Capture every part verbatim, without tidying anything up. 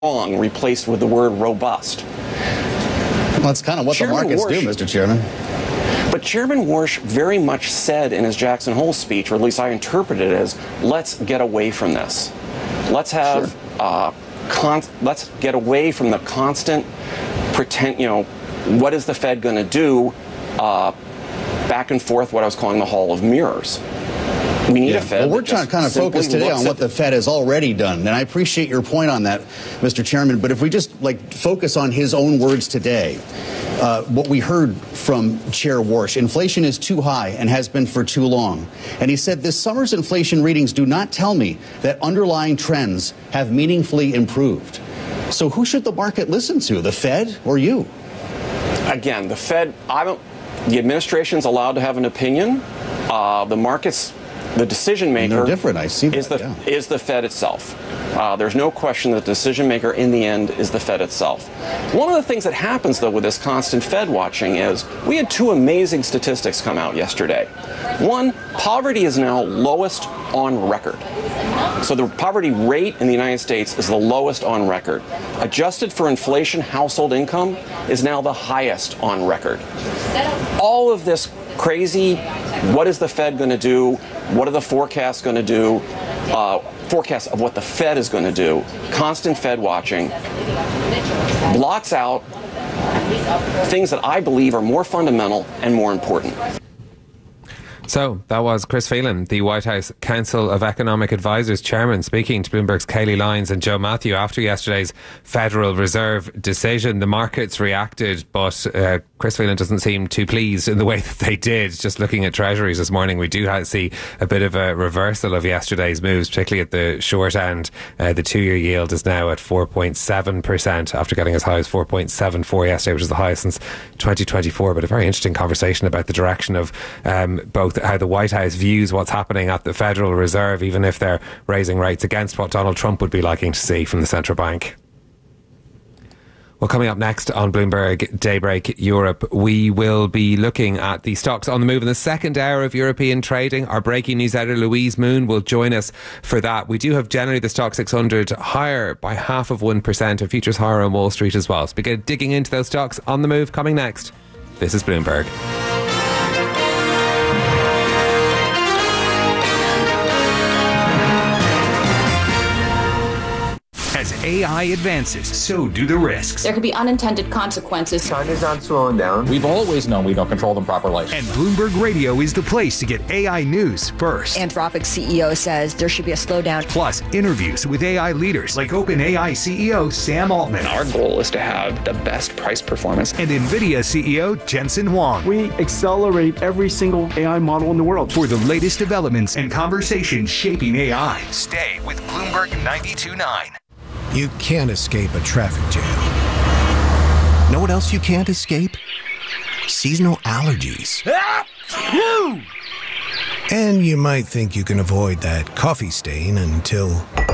strong replaced with the word robust. Well, that's kind of what Chairman the markets Warsh, do, Mister Chairman. But Chairman Warsh very much said in his Jackson Hole speech, or at least I interpreted it as, let's get away from this. Let's have, sure. uh, con let's get away from the constant pretend, you know, what is the Fed going to do, uh, back and forth, what I was calling the Hall of Mirrors. We need yeah. a Fed. Well, we're trying to kind of focus today on what the Fed has already done, and I appreciate your point on that, Mister Chairman. But if we just like focus on his own words today, uh, what we heard from Chair Warsh: inflation is too high and has been for too long. And he said this summer's inflation readings do not tell me that underlying trends have meaningfully improved. So who should the market listen to, the Fed or you? Again, the Fed. I don't. The administration's allowed to have an opinion. Uh, the markets. The decision maker They're different. I see that, is the yeah. is the Fed itself. Uh, there's no question that the decision maker in the end is the Fed itself. One of the things that happens though with this constant Fed watching is we had two amazing statistics come out yesterday. One, poverty is now lowest on record. So the poverty rate in the United States is the lowest on record. Adjusted for inflation, household income is now the highest on record. All of this crazy, what is the Fed going to do? What are the forecasts going to do? Uh, forecasts of what the Fed is going to do. Constant Fed watching blocks out things that I believe are more fundamental and more important. So that was Chris Phelan, the White House Council of Economic Advisors chairman, speaking to Bloomberg's Kayleigh Lyons and Joe Matthew after yesterday's Federal Reserve decision. The markets reacted, but uh, Chris Phelan doesn't seem too pleased in the way that they did. Just looking at treasuries this morning, we do have, see a bit of a reversal of yesterday's moves, particularly at the short end. Uh, the two-year yield is now at four point seven percent after getting as high as four point seven four yesterday, which is the highest since twenty twenty-four. But a very interesting conversation about the direction of um, both how the White House views what's happening at the Federal Reserve, even if they're raising rates against what Donald Trump would be liking to see from the central bank. Well, coming up next on Bloomberg Daybreak Europe, we will be looking at the stocks on the move in the second hour of European trading. Our breaking news editor Louise Moon will join us for that. We do have generally the stock six hundred higher by half of one percent and futures higher on Wall Street as well. So we get digging into those stocks on the move coming next. This is Bloomberg. As A I advances, so do the risks. There could be unintended consequences. China's not slowing down. We've always known we don't control them properly. And Bloomberg Radio is the place to get A I news first. Anthropic C E O says there should be a slowdown. Plus, interviews with A I leaders like OpenAI C E O Sam Altman. Our goal is to have the best price performance. And NVIDIA C E O Jensen Huang. We accelerate every single A I model in the world. For the latest developments and conversations shaping A I. Stay with Bloomberg ninety-two point nine. You can't escape a traffic jam. Know what else you can't escape? Seasonal allergies. And you might think you can avoid that coffee stain until...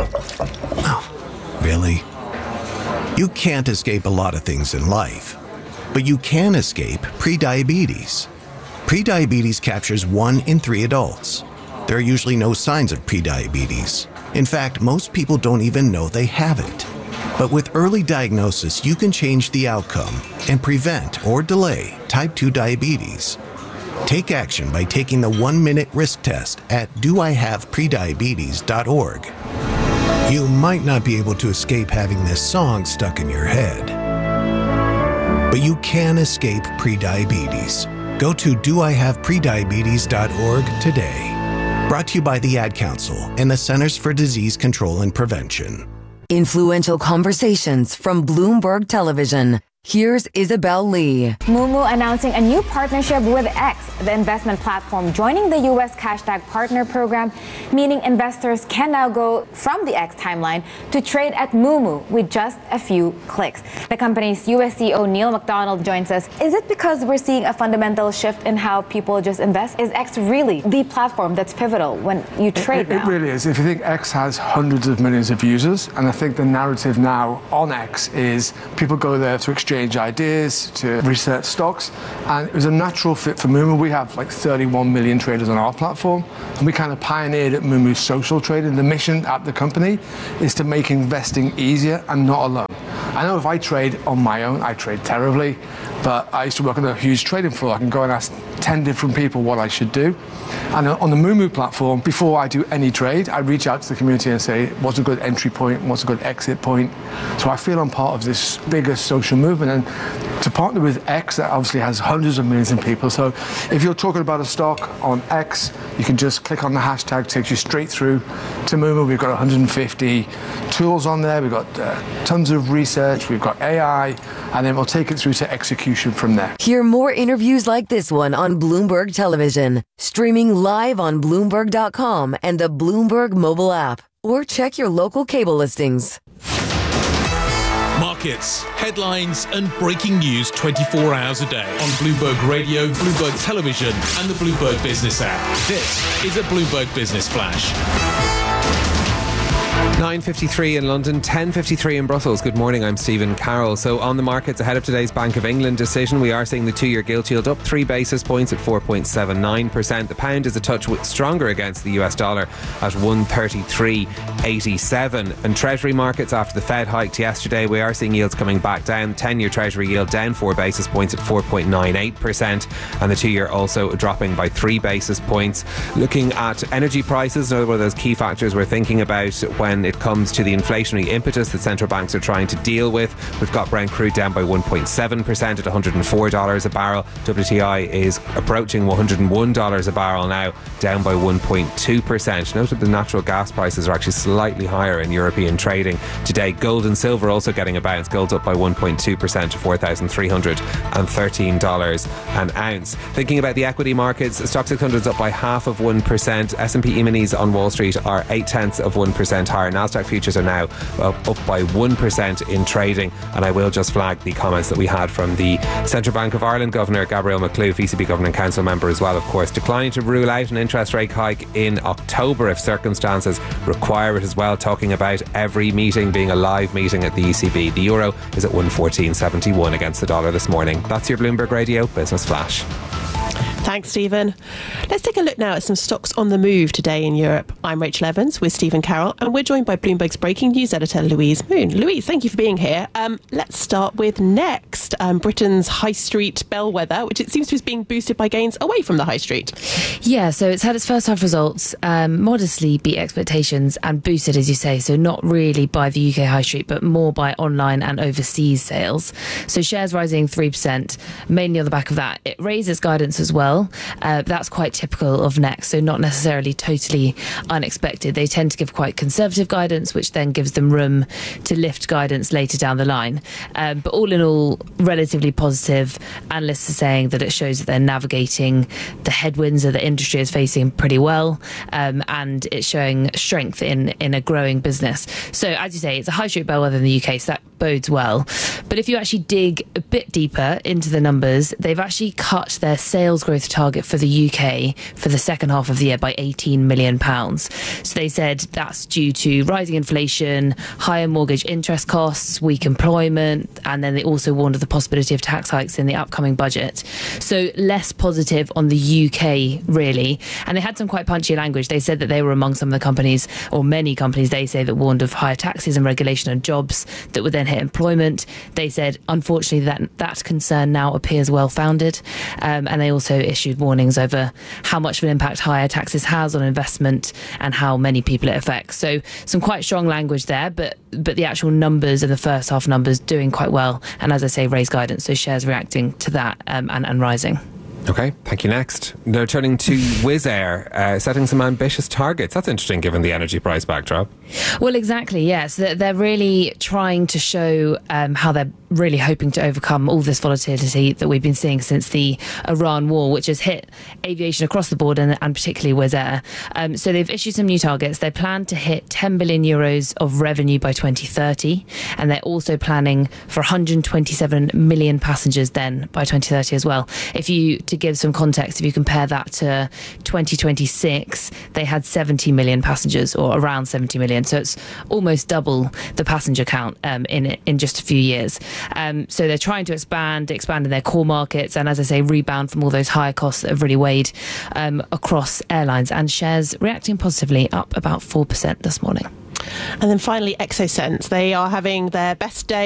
Oh, really? You can't escape a lot of things in life, but you can escape prediabetes. Prediabetes captures one in three adults. There are usually no signs of prediabetes. In fact, most people don't even know they have it. But with early diagnosis, you can change the outcome and prevent or delay type two diabetes. Take action by taking the one-minute risk test at do I have prediabetes dot org. You might not be able to escape having this song stuck in your head, but you can escape prediabetes. Go to do I have prediabetes dot org today. Brought to you by the Ad Council and the Centers for Disease Control and Prevention. Influential conversations from Bloomberg Television. Here's Isabel Lee. Moomoo announcing a new partnership with X, the investment platform joining the U S Cashtag Partner Program, meaning investors can now go from the X timeline to trade at Moomoo with just a few clicks. The company's U S C E O Neil McDonald joins us. Is it because we're seeing a fundamental shift in how people just invest? Is X really the platform that's pivotal when you trade it, it, now? It really is. If you think X has hundreds of millions of users, and I think the narrative now on X is people go there to exchange exchange ideas, to research stocks, and it was a natural fit for Moomoo. We have like thirty-one million traders on our platform, and we kind of pioneered at Moomoo social trading. The mission at the company is to make investing easier and not alone. I know if I trade on my own, I trade terribly, but I used to work on a huge trading floor. I can go and ask ten different people what I should do. And on the Moomoo platform, before I do any trade, I reach out to the community and say, what's a good entry point? What's a good exit point? So I feel I'm part of this bigger social movement. And to partner with X, that obviously has hundreds of millions of people. So if you're talking about a stock on X, you can just click on the hashtag, takes you straight through to Moomoo. We've got one hundred fifty tools on there. We've got uh, tons of research. We've got A I, and then we'll take it through to execution from there. Hear more interviews like this one on Bloomberg Television, streaming live on Bloomberg dot com and the Bloomberg mobile app, or check your local cable listings. Markets, headlines and breaking news twenty-four hours a day on Bloomberg Radio, Bloomberg Television and the Bloomberg Business app. This is a Bloomberg Business Flash. nine fifty-three in London, ten fifty-three in Brussels. Good morning, I'm Stephen Carroll. So on the markets ahead of today's Bank of England decision, we are seeing the two-year gilt yield up three basis points at four point seven nine percent. The pound is a touch stronger against the U S dollar at one thirty-three eighty-seven. And Treasury markets, after the Fed hiked yesterday, we are seeing yields coming back down. ten-year Treasury yield down four basis points at four point nine eight percent, and the two-year also dropping by three basis points. Looking at energy prices, another one of those key factors we're thinking about when it comes to the inflationary impetus that central banks are trying to deal with. We've got Brent crude down by one point seven percent at one hundred four dollars a barrel. W T I is approaching one hundred one dollars a barrel now, down by one point two percent. Note that the natural gas prices are actually slightly higher in European trading today. Gold and silver also getting a bounce. Gold's up by one point two percent to four thousand three hundred thirteen dollars an ounce. Thinking about the equity markets, the Stoxx six hundred is up by half of one percent. S and P E-minis on Wall Street are eight tenths of one percent higher. Nasdaq futures are now up, up by one percent in trading. And I will just flag the comments that we had from the Central Bank of Ireland Governor Gabrielle McClue, E C B Governing Council member as well, of course, declining to rule out an interest rate hike in October if circumstances require it as well, talking about every meeting being a live meeting at the E C B. The euro is at one fourteen seventy-one against the dollar this morning. That's your Bloomberg Radio Business Flash. Thanks, Stephen. Let's take a look now at some stocks on the move today in Europe. I'm Rachel Evans with Stephen Carroll, and we're joined by Bloomberg's breaking news editor, Louise Moon. Louise, thank you for being here. Um, let's start with Next, um, Britain's high street bellwether, which it seems to be being boosted by gains away from the high street. Yeah, so it's had its first half results um, modestly beat expectations and boosted, as you say, so not really by the U K high street, but more by online and overseas sales. So shares rising three percent, mainly on the back of that. It raises guidance as well. Uh, that's quite typical of Next, so not necessarily totally unexpected. They tend to give quite conservative guidance, which then gives them room to lift guidance later down the line. Um, but all in all, relatively positive. Analysts are saying that it shows that they're navigating the headwinds that the industry is facing pretty well, um, and it's showing strength in, in a growing business. So as you say, it's a high street bellwether in the U K, so that bodes well. But if you actually dig a bit deeper into the numbers, they've actually cut their sales growth target for the U K for the second half of the year by eighteen million pounds. So they said that's due to rising inflation, higher mortgage interest costs, weak employment, and then they also warned of the possibility of tax hikes in the upcoming budget. So less positive on the U K, really. And they had some quite punchy language. They said that they were among some of the companies, or many companies, they say, that warned of higher taxes and regulation on jobs that would then hit employment. They said, unfortunately, that that concern now appears well-founded. Um, and they also issued warnings over how much of an impact higher taxes has on investment and how many people it affects. So some quite strong language there, but but the actual numbers and the first half numbers doing quite well. And as I say, raise guidance. So shares reacting to that um, and, and rising. Okay, thank you. Next, now turning to Wizz Air, uh, setting some ambitious targets. That's interesting given the energy price backdrop. Well, exactly, yes. They're really trying to show um, how they're really hoping to overcome all this volatility that we've been seeing since the Iran war, which has hit aviation across the board and, and particularly Wizz Air. Um, so they've issued some new targets. They plan to hit ten billion euros of revenue by twenty thirty, and they're also planning for one hundred twenty-seven million passengers then by twenty thirty as well. If you, to give some context, if you compare that to twenty twenty-six, they had seventy million passengers, or around seventy million. So it's almost double the passenger count um, in in just a few years. Um, so they're trying to expand, expand in their core markets, and as I say, rebound from all those higher costs that have really weighed um, across airlines. And shares reacting positively, up about four percent this morning. And then finally, Exosense. They are having their best day